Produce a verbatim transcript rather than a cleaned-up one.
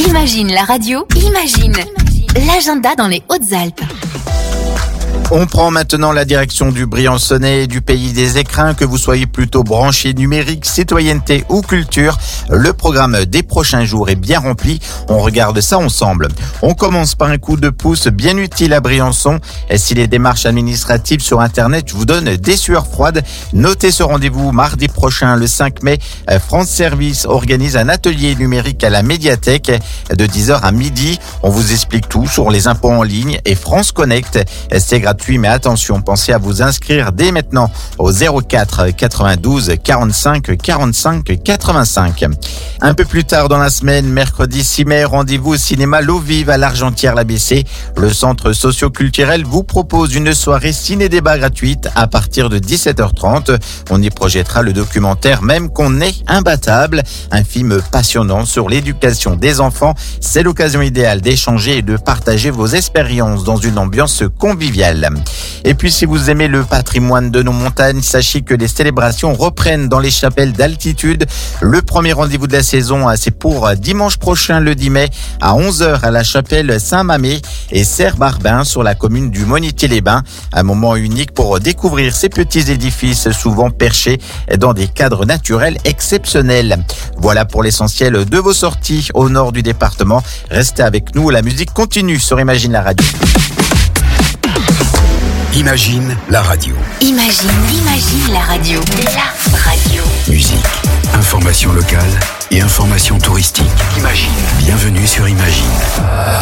Imagine la radio, imagine l'agenda dans les Hautes-Alpes. On prend maintenant la direction du Briançonnais et du pays des écrins, que vous soyez plutôt branché numérique, citoyenneté ou culture. Le programme des prochains jours est bien rempli. On regarde ça ensemble. On commence par un coup de pouce bien utile à Briançon. Et si les démarches administratives sur Internet vous donnent des sueurs froides, notez ce rendez-vous mardi prochain, le cinq mai. France Service organise un atelier numérique à la médiathèque de dix heures à midi. On vous explique tout sur les impôts en ligne et France Connect. C'est gratuit. Mais attention, pensez à vous inscrire dès maintenant au zéro quatre quatre-vingt-douze quarante-cinq quarante-cinq quatre-vingt-cinq. Un peu plus tard dans la semaine, mercredi six mai, rendez-vous au cinéma L'Eau Vive à l'Argentière-l'A B C. Le centre socio-culturel vous propose une soirée ciné-débat gratuite à partir de dix-sept heures trente. On y projettera le documentaire Même qu'on est imbattable, un film passionnant sur l'éducation des enfants. C'est l'occasion idéale d'échanger et de partager vos expériences dans une ambiance conviviale. Et puis si vous aimez le patrimoine de nos montagnes, sachez que les célébrations reprennent dans les chapelles d'altitude. Le premier rendez-vous de la saison, c'est pour dimanche prochain, le dix mai, à onze heures à la chapelle Saint-Mamé et Serre-Barbin sur la commune du Monitier-les-Bains. Un moment unique pour découvrir ces petits édifices souvent perchés dans des cadres naturels exceptionnels. Voilà pour l'essentiel de vos sorties au nord du département. Restez avec nous, la musique continue sur Imagine la radio. Imagine la radio. Imagine, imagine la radio. La radio. Musique, information locale et information touristique. Imagine. Bienvenue sur Imagine.